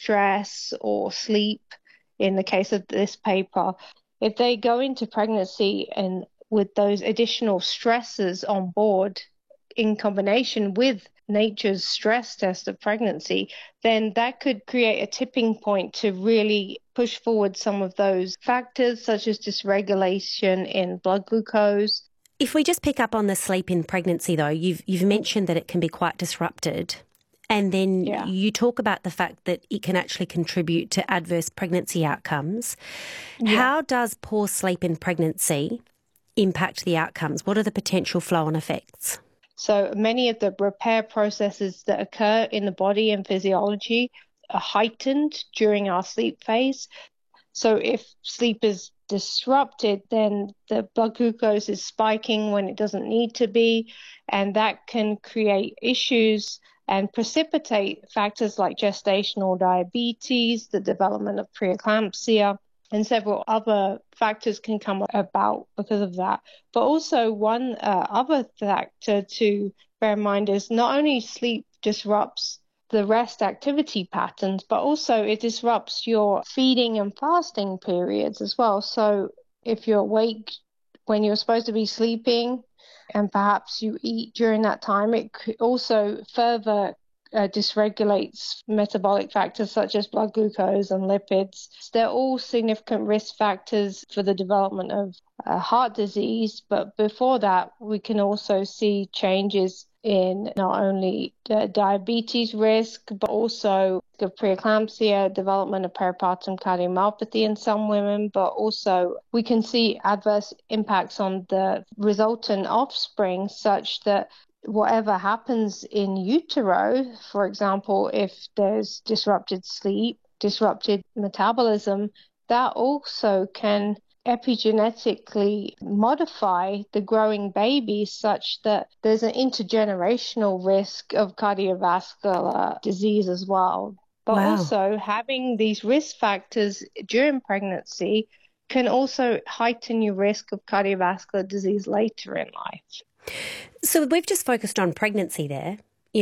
stress or sleep, in the case of this paper, if they go into pregnancy and with those additional stresses on board in combination with nature's stress test of pregnancy, then that could create a tipping point to really push forward some of those factors such as dysregulation in blood glucose. If we just pick up on the sleep in pregnancy though, you've mentioned that it can be quite disrupted. And then you talk about the fact that it can actually contribute to adverse pregnancy outcomes. Yeah. How does poor sleep in pregnancy impact the outcomes? What are the potential flow-on effects? So many of the repair processes that occur in the body and physiology are heightened during our sleep phase. So if sleep is disrupted, then the blood glucose is spiking when it doesn't need to be, and that can create issues and precipitate factors like gestational diabetes, the development of preeclampsia, and several other factors can come about because of that. But also one other factor to bear in mind is not only sleep disrupts the rest activity patterns, but also it disrupts your feeding and fasting periods as well. So if you're awake when you're supposed to be sleeping and perhaps you eat during that time, it also further dysregulates metabolic factors such as blood glucose and lipids. They're all significant risk factors for the development of heart disease, but before that, we can also see changes in not only diabetes risk, but also the preeclampsia, development of peripartum cardiomyopathy in some women, but also we can see adverse impacts on the resultant offspring such that whatever happens in utero, for example, if there's disrupted sleep, disrupted metabolism, that also can epigenetically modify the growing baby such that there's an intergenerational risk of cardiovascular disease as well. But also having these risk factors during pregnancy can also heighten your risk of cardiovascular disease later in life. So we've just focused on pregnancy there,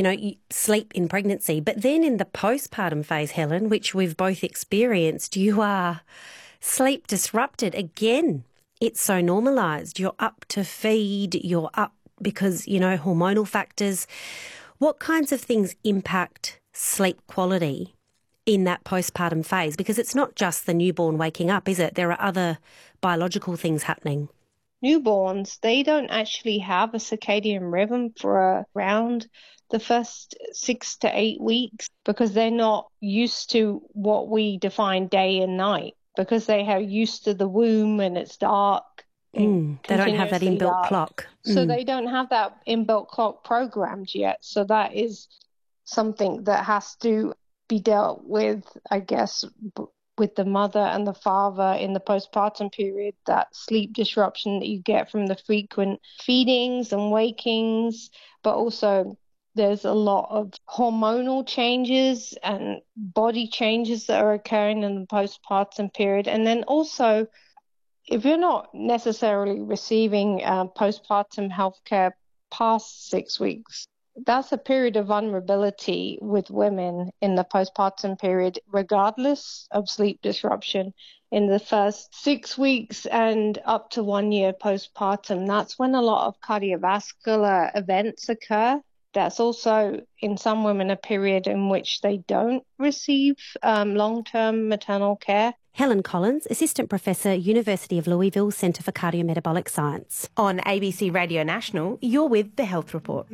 sleep in pregnancy, but then in the postpartum phase, Helen, which we've both experienced, you are sleep disrupted again. It's so normalised. You're up to feed, you're up because, hormonal factors. What kinds of things impact sleep quality in that postpartum phase? Because it's not just the newborn waking up, is it? There are other biological things happening. Newborns, they don't actually have a circadian rhythm for around the first 6 to 8 weeks because they're not used to what we define day and night, because they are used to the womb and it's dark. They don't have that inbuilt clock. So they don't have that inbuilt clock programmed yet. So that is something that has to be dealt with, I guess, with the mother and the father in the postpartum period, that sleep disruption that you get from the frequent feedings and wakings, but also there's a lot of hormonal changes and body changes that are occurring in the postpartum period. And then also, if you're not necessarily receiving postpartum healthcare past 6 weeks, that's a period of vulnerability with women in the postpartum period, regardless of sleep disruption. In the first 6 weeks and up to 1 year postpartum, that's when a lot of cardiovascular events occur. That's also, in some women, a period in which they don't receive long-term maternal care. Helen Collins, Assistant Professor, University of Louisville, Centre for Cardiometabolic Science. On ABC Radio National, you're with The Health Report.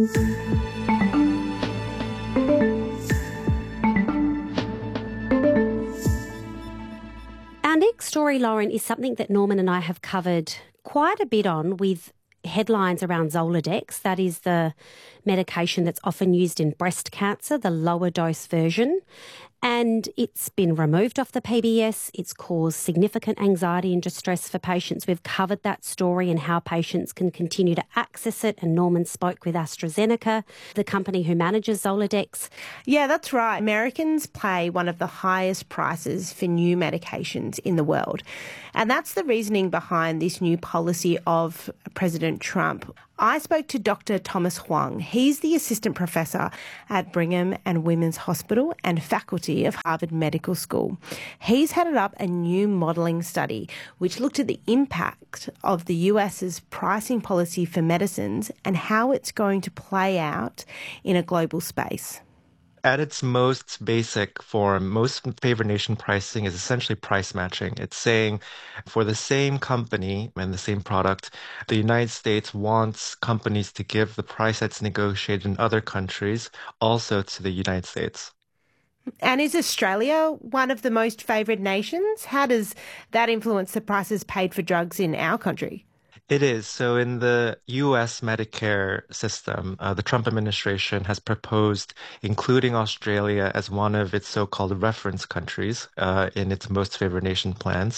Our next story, Lauren, is something that Norman and I have covered quite a bit on with headlines around Zoladex. That is the medication that's often used in breast cancer, the lower dose version. And it's been removed off the PBS. It's caused significant anxiety and distress for patients. We've covered that story and how patients can continue to access it. And Norman spoke with AstraZeneca, the company who manages Zoladex. Yeah, that's right. Americans pay one of the highest prices for new medications in the world. And that's the reasoning behind this new policy of President Trump. I spoke to Dr. Thomas Huang. He's the assistant professor at Brigham and Women's Hospital and faculty of Harvard Medical School. He's headed up a new modelling study which looked at the impact of the US's pricing policy for medicines and how it's going to play out in a global space. At its most basic form, most favored nation pricing is essentially price matching. It's saying for the same company and the same product, the United States wants companies to give the price that's negotiated in other countries also to the United States. And is Australia one of the most favoured nations? How does that influence the prices paid for drugs in our country? It is. So in the U.S. Medicare system, the Trump administration has proposed including Australia as one of its so-called reference countries in its most favored nation plans.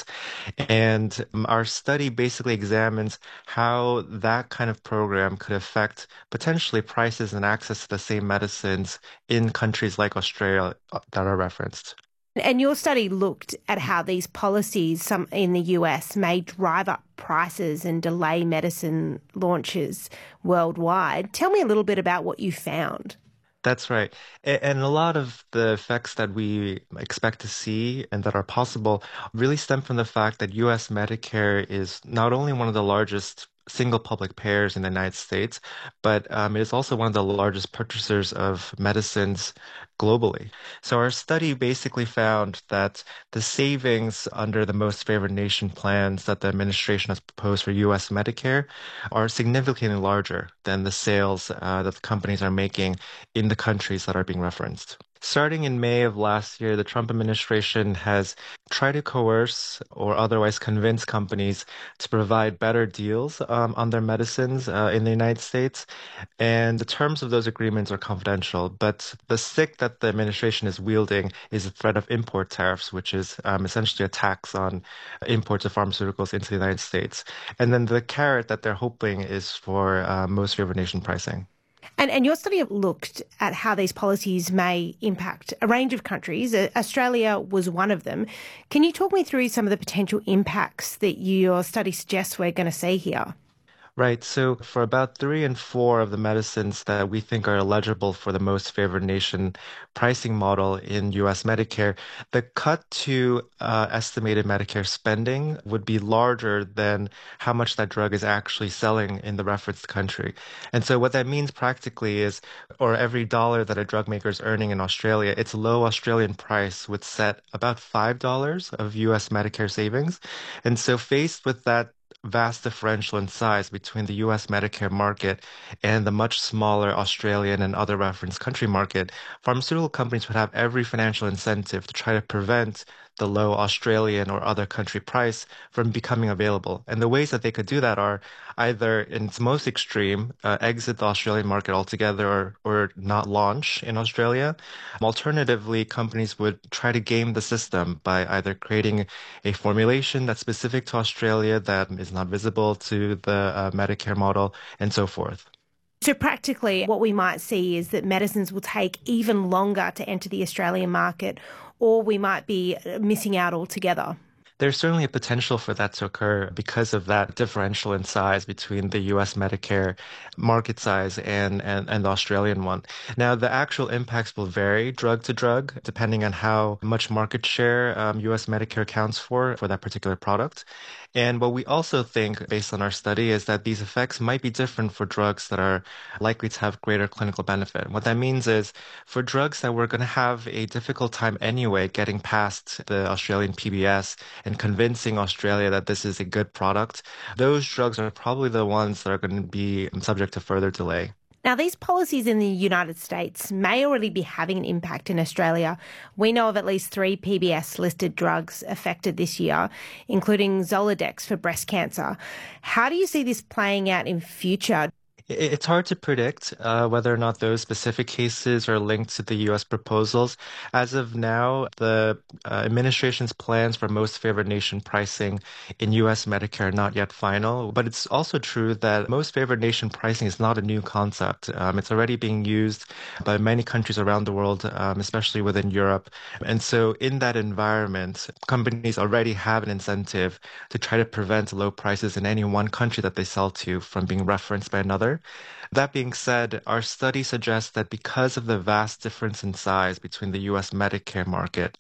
And our study basically examines how that kind of program could affect potentially prices and access to the same medicines in countries like Australia that are referenced. And your study looked at how these policies some in the US may drive up prices and delay medicine launches worldwide. Tell me a little bit about what you found. That's right. And a lot of the effects that we expect to see and that are possible really stem from the fact that US Medicare is not only one of the largest single public payers in the United States, but it is also one of the largest purchasers of medicines globally. So our study basically found that the savings under the most favored nation plans that the administration has proposed for U.S. Medicare are significantly larger than the sales that the companies are making in the countries that are being referenced. Starting in May of last year, the Trump administration has tried to coerce or otherwise convince companies to provide better deals on their medicines in the United States. And the terms of those agreements are confidential. But the stick that the administration is wielding is the threat of import tariffs, which is essentially a tax on imports of pharmaceuticals into the United States. And then the carrot that they're hoping is for most favored nation pricing. And your study looked at how these policies may impact a range of countries. Australia was one of them. Can you talk me through some of the potential impacts that your study suggests we're going to see here? Right. So for about 3 and 4 of the medicines that we think are eligible for the most favored nation pricing model in U.S. Medicare, the cut to estimated Medicare spending would be larger than how much that drug is actually selling in the referenced country. And so what that means practically is, or every dollar that a drug maker is earning in Australia, its low Australian price would set about $5 of U.S. Medicare savings. And so faced with that vast differential in size between the US Medicare market and the much smaller Australian and other reference country market, pharmaceutical companies would have every financial incentive to try to prevent the low Australian or other country price from becoming available. And the ways that they could do that are either, in its most extreme, exit the Australian market altogether or not launch in Australia. Alternatively, companies would try to game the system by either creating a formulation that's specific to Australia that is not visible to the Medicare model and so forth. So practically what we might see is that medicines will take even longer to enter the Australian market, or we might be missing out altogether. There's certainly a potential for that to occur because of that differential in size between the US Medicare market size and the Australian one. Now, the actual impacts will vary drug to drug, depending on how much market share US Medicare accounts for that particular product. And what we also think, based on our study, is that these effects might be different for drugs that are likely to have greater clinical benefit. What that means is for drugs that we're going to have a difficult time anyway getting past the Australian PBS and convincing Australia that this is a good product, those drugs are probably the ones that are going to be subject to further delay. Now, these policies in the United States may already be having an impact in Australia. We know of at least 3 PBS-listed drugs affected this year, including Zoladex for breast cancer. How do you see this playing out in future? It's hard to predict whether or not those specific cases are linked to the U.S. proposals. As of now, the administration's plans for most favored nation pricing in U.S. Medicare are not yet final. But it's also true that most favored nation pricing is not a new concept. It's already being used by many countries around the world, especially within Europe. And so, in that environment, companies already have an incentive to try to prevent low prices in any one country that they sell to from being referenced by another. That being said, our study suggests that because of the vast difference in size between the US Medicare market